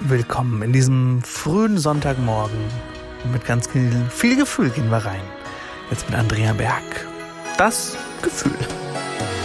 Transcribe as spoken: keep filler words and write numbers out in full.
Willkommen in diesem frühen Sonntagmorgen. Und mit ganz viel Gefühl gehen wir rein. Jetzt mit Andrea Berg. Das Gefühl.